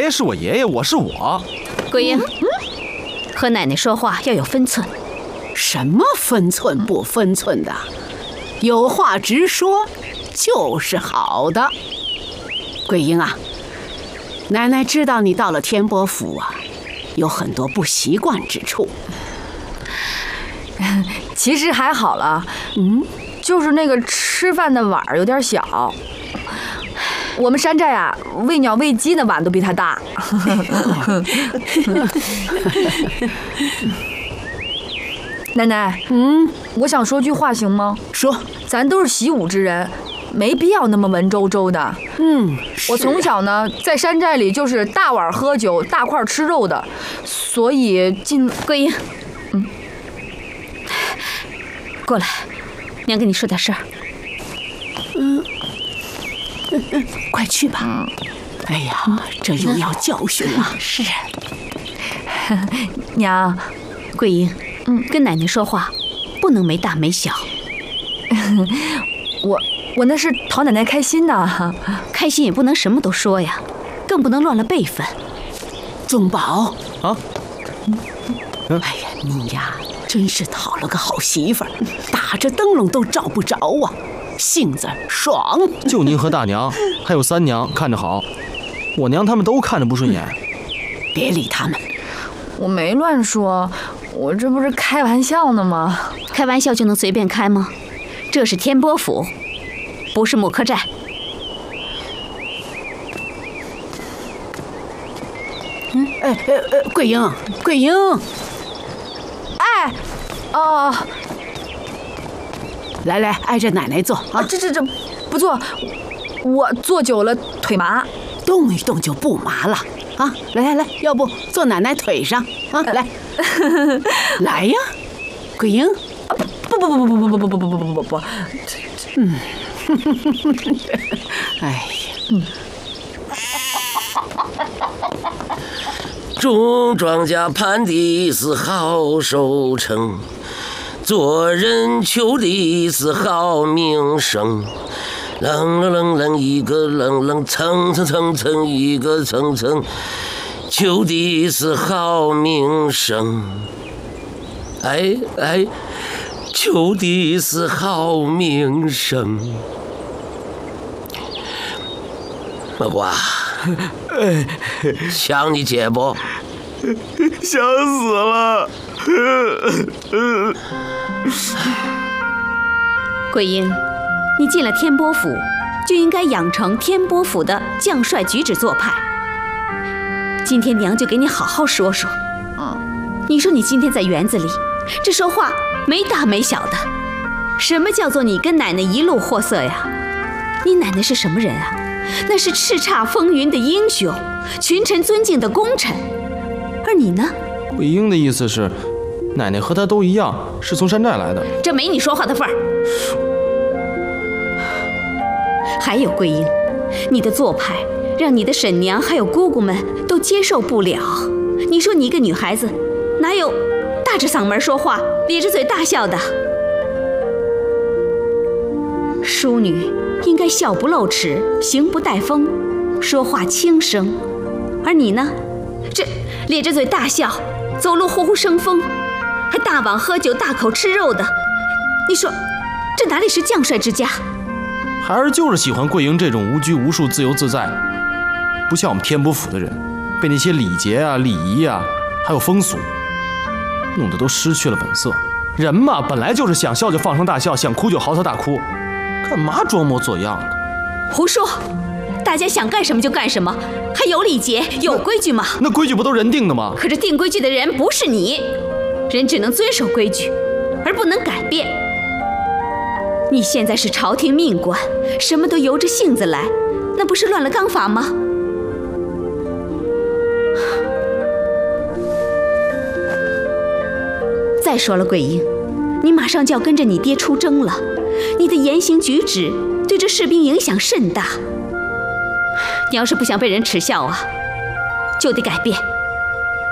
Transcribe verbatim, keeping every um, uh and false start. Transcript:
爷是我爷爷，我是我。 桂英，和奶奶说话要有分寸。 什么分寸不分寸的？有话直说就是好的。桂英啊，奶奶知道你到了天波府啊，有很多不习惯之处。 其实还好了，嗯，就是那个吃饭的碗有点小。我们山寨啊，喂鸟喂鸡的碗都比它大。奶奶，嗯，我想说句话行吗？ 说， 咱都是习武之人，没必要那么文绉绉的。 嗯， 我从小呢在山寨里就是大碗喝酒、大块吃肉的，所以进桂英，嗯，过来，娘跟你说点事儿。 嗯。嗯嗯，快去吧。嗯、哎呀，这又要教训了。 嗯、是。 娘， 桂英，嗯，跟奶奶说话不能没大没小。 我我那是讨奶奶开心的， 开心也不能什么都说呀，更不能乱了辈分。 宗宝啊， 嗯、哎呀，你呀，真是讨了个好媳妇儿，打着灯笼都照不着啊。性子爽， 就您和大娘还有三娘看着好，我娘他们都看着不顺眼。 别理他们， 我没乱说，我这不是开玩笑呢吗？ 开玩笑就能随便开吗？这是天波府，不是木柯寨。 嗯，哎哎哎，桂英，桂英， 哎，哦。 来来，挨着奶奶坐啊！ 这这这，不坐，我坐久了腿麻， 动一动就不麻了啊！来来来，要不坐奶奶腿上啊？来，来呀，桂英！ 不不不不不不不不不不不不不， 嗯，哎呀，嗯。 种庄稼盼的是好收成。做人求的是好名声，楞楞楞楞一个楞楞，蹭蹭蹭蹭一个蹭蹭，求的是好名声。哎哎，求的是好名声。老瓜，想你姐不？ 想死了。 桂英，你进了天波府，就应该养成天波府的将帅举止做派。今天娘就给你好好说说。嗯，你说你今天在园子里，这说话没大没小的，什么叫做你跟奶奶一路货色呀？你奶奶是什么人啊？那是叱咤风云的英雄，群臣尊敬的功臣。而你呢？ 桂英的意思是，奶奶和她都一样，是从山寨来的。 这没你说话的份儿。还有桂英，你的做派让你的婶娘还有姑姑们都接受不了。你说你一个女孩子，哪有大着嗓门说话，咧着嘴大笑的？淑女应该笑不露齿，行不带风，说话轻声。而你呢，这咧着嘴大笑，走路呼呼生风，还大碗喝酒，大口吃肉的。你说这哪里是将帅之家？ 孩儿就是喜欢桂英这种无拘无束、自由自在，不像我们天波府的人，被那些礼节啊、礼仪啊，还有风俗，弄得都失去了本色。人嘛，本来就是想笑就放声大笑，想哭就嚎啕大哭，干嘛装模作样的？ 胡说！大家想干什么就干什么，还有礼节、有规矩吗？ 那规矩不都人定的吗？ 可是定规矩的人不是你，人只能遵守规矩，而不能改变。你现在是朝廷命官，什么都由着性子来，那不是乱了纲法吗？再说了，桂英，你马上就要跟着你爹出征了，你的言行举止对这士兵影响甚大。你要是不想被人耻笑啊，就得改变。